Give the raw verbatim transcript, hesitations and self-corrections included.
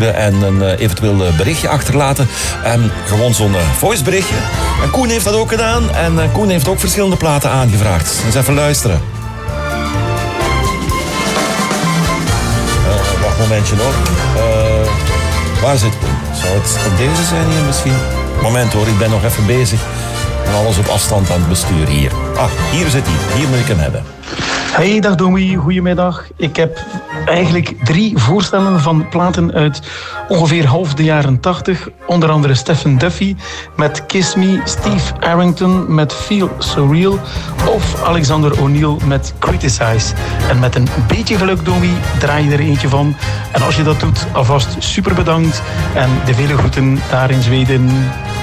sturen en een uh, eventueel berichtje achterlaten. En gewoon zo'n uh, voiceberichtje. En Koen heeft dat ook gedaan. En uh, Koen heeft ook verschillende platen aangevraagd. Eens even luisteren. Uh, wacht een momentje nog. Uh, waar zit Koen? Zou het op deze zijn hier misschien? Moment hoor, ik ben nog even bezig. En alles op afstand aan het besturen hier. Ah, hier zit hij. Hier moet ik hem hebben. Hey, dag Domi. Goedemiddag. Ik heb eigenlijk drie voorstellen van platen uit ongeveer half de jaren tachtig. Onder andere Stephen Duffy met Kiss Me, Steve Arrington met Feel Surreal of Alexander O'Neill met Criticize. En met een beetje geluk, Domi, draai je er eentje van. En als je dat doet, alvast super bedankt. En de vele groeten daar in Zweden.